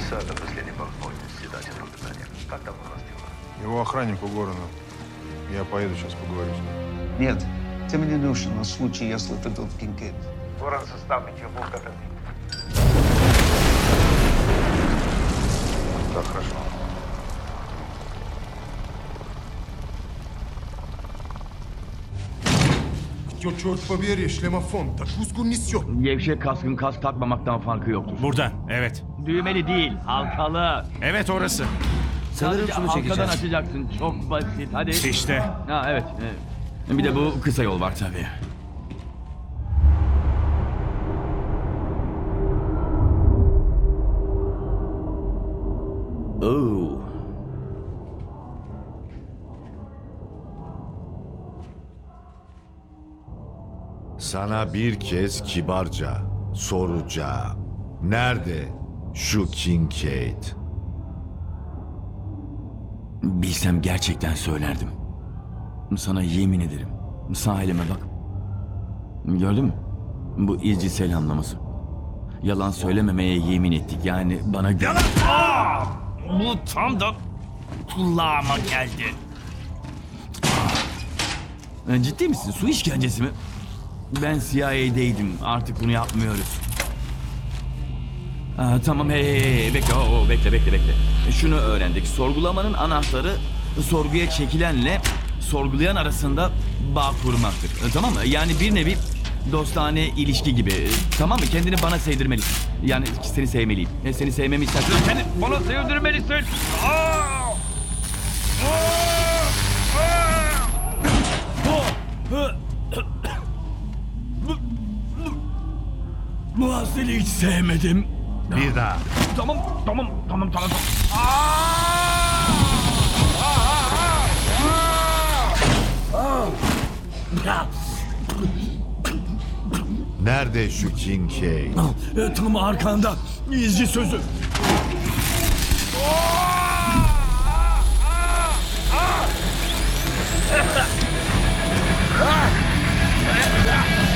полчаса до последней полночи съедать это питание. Как там у нас дела? Его охранник у Горана. Я поеду, сейчас поговорю с ним. Нет, ты мне нужен на случай, если придут Кинкейд. Горан состав ничего как это. Да, хорошо. Черт побери, шлемофон, так кускун несет. Gevşek kaskın kask takmamaktan farkı yoktur. Buradan, evet. Düğmeli değil, halkalı. Evet orası. Sadece halkadan açacaksın. Çok basit. Hadi. İşte. Ha evet. Bir de bu kısa yol var tabii. Oo. Sana bir kez kibarca soracağım. Nerede şu Kincaid? Bilsem gerçekten söylerdim. Sana yemin ederim. Sağ elime bak. Gördün mü? Bu izci selamlaması. Yalan söylememeye yemin ettik. Yani bana gel. Bu tam da kulağıma geldi. Ciddi misin? Su işkencesi mi? Ben CIA'deydim. Artık bunu yapmıyoruz. Tamam hey, bekle. Bekle. Şunu öğrendik. Sorgulamanın anahtarı sorguya çekilenle sorgulayan arasında bağ kurmaktır. Tamam mı? Yani bir nevi dostane ilişki gibi. Tamam mı? Kendini bana sevdirmelisin. Yani seni sevmeliyim. Seni sevmemi istersen seni bana sevdirmelisin. Seni hiç sevmedim. Bir daha. Tamam. Nerede şu Kincaid? Tam arkanda. İzci sözü.